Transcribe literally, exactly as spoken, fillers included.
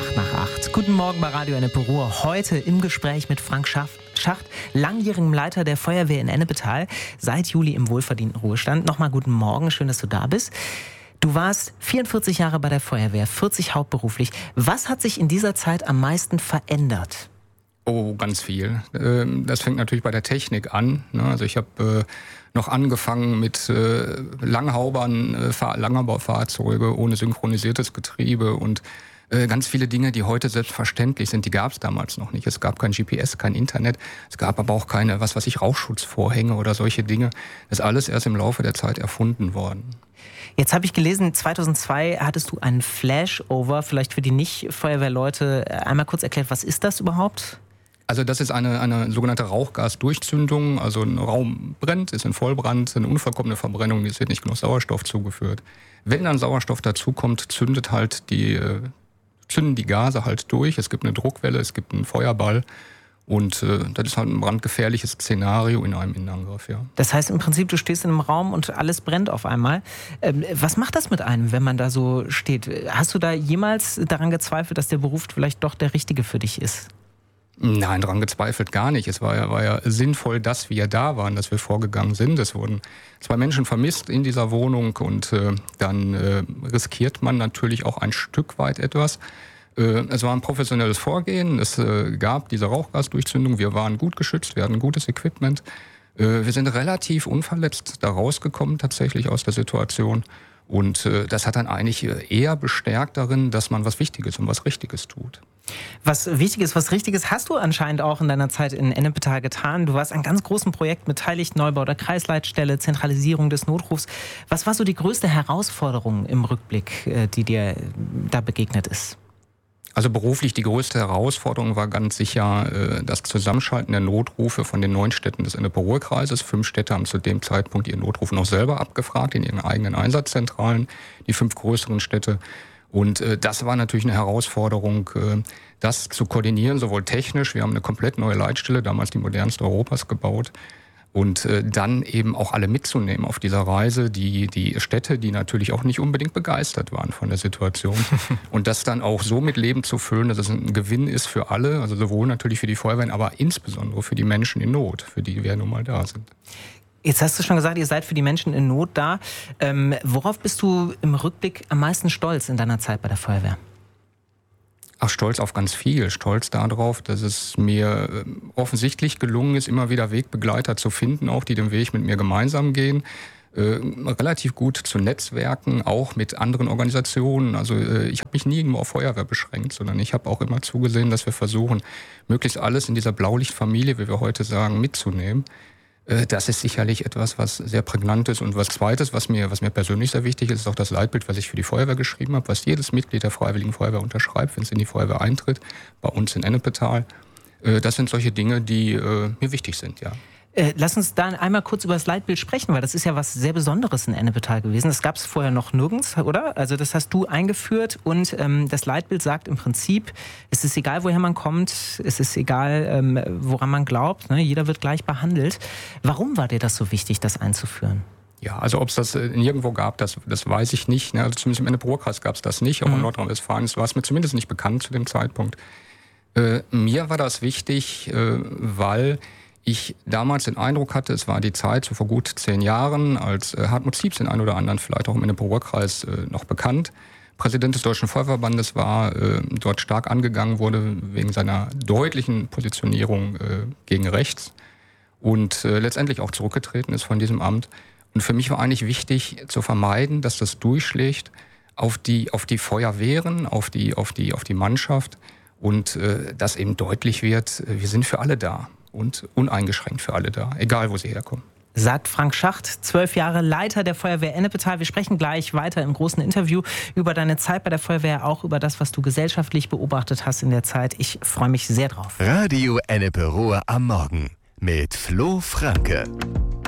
acht nach acht. Guten Morgen bei Radio Ennepe Ruhr. Heute im Gespräch mit Frank Schacht, langjährigem Leiter der Feuerwehr in Ennepetal, seit Juli im wohlverdienten Ruhestand. Nochmal guten Morgen, schön, dass du da bist. Du warst vierundvierzig Jahre bei der Feuerwehr, vierzig hauptberuflich. Was hat sich in dieser Zeit am meisten verändert? Oh, ganz viel. Das fängt natürlich bei der Technik an. Also ich habe noch angefangen mit Langhaubern, Langhauberfahrzeuge ohne synchronisiertes Getriebe und ganz viele Dinge, die heute selbstverständlich sind, die gab es damals noch nicht. Es gab kein G P S, kein Internet, es gab aber auch keine, was weiß ich, Rauchschutzvorhänge oder solche Dinge. Das ist alles erst im Laufe der Zeit erfunden worden. Jetzt habe ich gelesen, zweitausendzwei hattest du einen Flashover, vielleicht für die Nicht-Feuerwehrleute einmal kurz erklärt, was ist das überhaupt? Also das ist eine, eine sogenannte Rauchgasdurchzündung, also ein Raum brennt, ist in Vollbrand, eine unvollkommene Verbrennung, es wird nicht genug Sauerstoff zugeführt. Wenn dann Sauerstoff dazukommt, zündet halt die, zünden die Gase halt durch, es gibt eine Druckwelle, es gibt einen Feuerball. Und äh, das ist halt ein brandgefährliches Szenario in einem Innenangriff, ja. Das heißt im Prinzip, du stehst in einem Raum und alles brennt auf einmal. Ähm, was macht das mit einem, wenn man da so steht? Hast du da jemals daran gezweifelt, dass der Beruf vielleicht doch der richtige für dich ist? Nein, daran gezweifelt gar nicht. Es war ja, war ja sinnvoll, dass wir da waren, dass wir vorgegangen sind. Es wurden zwei Menschen vermisst in dieser Wohnung und äh, dann äh, riskiert man natürlich auch ein Stück weit etwas. Es war ein professionelles Vorgehen, es gab diese Rauchgasdurchzündung, wir waren gut geschützt, wir hatten gutes Equipment. Wir sind relativ unverletzt da rausgekommen tatsächlich aus der Situation und das hat dann eigentlich eher bestärkt darin, dass man was Wichtiges und was Richtiges tut. Was Wichtiges, was Richtiges hast du anscheinend auch in deiner Zeit in Ennepetal getan. Du warst an ganz großen Projekten beteiligt, Neubau der Kreisleitstelle, Zentralisierung des Notrufs. Was war so die größte Herausforderung im Rückblick, die dir da begegnet ist? Also beruflich die größte Herausforderung war ganz sicher das Zusammenschalten der Notrufe von den neun Städten des Ennepe-Ruhr-Kreises. Fünf Städte haben zu dem Zeitpunkt ihren Notruf noch selber abgefragt in ihren eigenen Einsatzzentralen, die fünf größeren Städte. Und das war natürlich eine Herausforderung, das zu koordinieren, sowohl technisch, wir haben eine komplett neue Leitstelle, damals die modernste Europas, gebaut. Und äh, dann eben auch alle mitzunehmen auf dieser Reise, die, die Städte, die natürlich auch nicht unbedingt begeistert waren von der Situation. Und das dann auch so mit Leben zu füllen, dass es ein Gewinn ist für alle, also sowohl natürlich für die Feuerwehren, aber insbesondere für die Menschen in Not, für die wir nun mal da sind. Jetzt hast du schon gesagt, ihr seid für die Menschen in Not da. Ähm, worauf bist du im Rückblick am meisten stolz in deiner Zeit bei der Feuerwehr? Ach, stolz auf ganz viel. Stolz darauf, dass es mir offensichtlich gelungen ist, immer wieder Wegbegleiter zu finden, auch die den Weg mit mir gemeinsam gehen. Äh, relativ gut zu netzwerken, auch mit anderen Organisationen. Also äh, ich habe mich nie nur auf Feuerwehr beschränkt, sondern ich habe auch immer zugesehen, dass wir versuchen, möglichst alles in dieser Blaulichtfamilie, wie wir heute sagen, mitzunehmen. Das ist sicherlich etwas, was sehr prägnant ist. Und was Zweites, was mir, was mir persönlich sehr wichtig ist, ist auch das Leitbild, was ich für die Feuerwehr geschrieben habe, was jedes Mitglied der Freiwilligen Feuerwehr unterschreibt, wenn es in die Feuerwehr eintritt, bei uns in Ennepetal. Das sind solche Dinge, die mir wichtig sind, ja. Lass uns da einmal kurz über das Leitbild sprechen, weil das ist ja was sehr Besonderes in Ennepetal gewesen. Das gab es vorher noch nirgends, oder? Also das hast du eingeführt und ähm, das Leitbild sagt im Prinzip, es ist egal, woher man kommt, es ist egal, ähm, woran man glaubt, ne? Jeder wird gleich behandelt. Warum war dir das so wichtig, das einzuführen? Ja, also ob es das nirgendwo gab, das, das weiß ich nicht. Also zumindest im Ennepe-Ruhr-Kreis gab es das nicht, auch mhm. in Nordrhein-Westfalen war es mir zumindest nicht bekannt zu dem Zeitpunkt. Äh, mir war das wichtig, äh, weil ich damals den Eindruck hatte, es war die Zeit, so vor gut zehn Jahren, als äh, Hartmut Ziebs, den einen oder anderen vielleicht auch im Ennepe-Ruhr-Kreis äh, noch bekannt, Präsident des Deutschen Feuerwehrverbandes war, äh, dort stark angegangen wurde wegen seiner deutlichen Positionierung äh, gegen rechts und äh, letztendlich auch zurückgetreten ist von diesem Amt. Und für mich war eigentlich wichtig zu vermeiden, dass das durchschlägt auf die, auf die Feuerwehren, auf die, auf die, auf die Mannschaft und äh, dass eben deutlich wird, wir sind für alle da. Und uneingeschränkt für alle da, egal wo sie herkommen. Sagt Frank Schacht, zwölf Jahre Leiter der Feuerwehr Ennepetal. Wir sprechen gleich weiter im großen Interview über deine Zeit bei der Feuerwehr, auch über das, was du gesellschaftlich beobachtet hast in der Zeit. Ich freue mich sehr drauf. Radio Ennepe Ruhr am Morgen mit Flo Franke.